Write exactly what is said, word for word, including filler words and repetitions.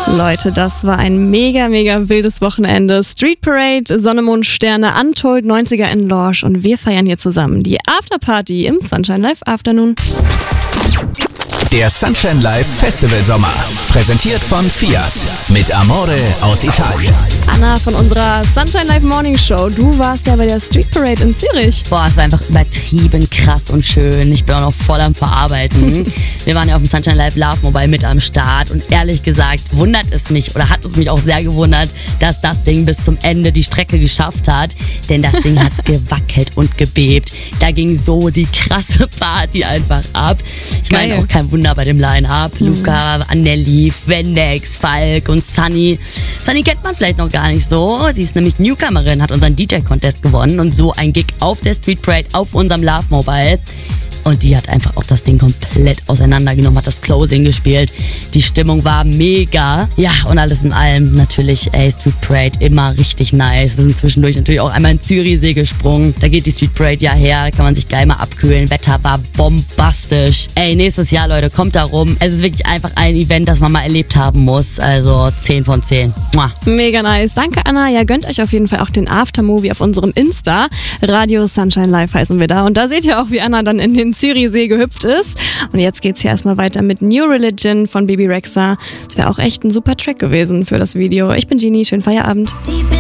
Leute, das war ein mega, mega wildes Wochenende. Street Parade, Sonne, Mond, Sterne, Untold, neunziger in Lorsch und wir feiern hier zusammen die Afterparty im Sunshine Live Afternoon. Der Sunshine Live Festival Sommer, präsentiert von Fiat mit Amore aus Italien. Anna von unserer Sunshine Live Morning Show, du warst ja bei der Street Parade in Zürich. Boah, es war einfach übertrieben krass und schön. Ich bin auch noch voll am Verarbeiten. Wir waren ja auf dem Sunshine Live Love Mobile mit am Start und ehrlich gesagt wundert es mich oder hat es mich auch sehr gewundert, dass das Ding bis zum Ende die Strecke geschafft hat, denn das Ding hat gewackelt und gebebt. Da ging so die krasse Party einfach ab. Ich meine auch kein Wunder bei dem Line-Up. Mhm. Luca, Anneli, Vendex, Falk und Sunny. Sunny kennt man vielleicht noch gar nicht so. Sie ist nämlich Newcomerin, hat unseren D J-Contest gewonnen und so ein Gig auf der Street Parade auf unserem Love Mobile. Und die hat einfach auch das Ding komplett auseinandergenommen, hat das Closing gespielt. Die Stimmung war mega. Ja, und alles in allem natürlich, ey, Street Parade immer richtig nice. Wir sind zwischendurch natürlich auch einmal in Zürichsee gesprungen. Da geht die Street Parade ja her, da kann man sich geil mal abkühlen. Wetter war bombastisch. Ey, nächstes Jahr, Leute, kommt da rum. Es ist wirklich einfach ein Event, das man mal erlebt haben muss. Also zehn von zehn. Mua. Mega nice. Danke, Anna. Ja, gönnt euch auf jeden Fall auch den Aftermovie auf unserem Insta. Radio Sunshine Live heißen wir da. Und da seht ihr auch, wie Anna dann in den Zürichsee gehüpft ist. Und jetzt geht's hier erstmal weiter mit New Religion von Bebe Rexha. Das wäre auch echt ein super Track gewesen für das Video. Ich bin Genie, schönen Feierabend.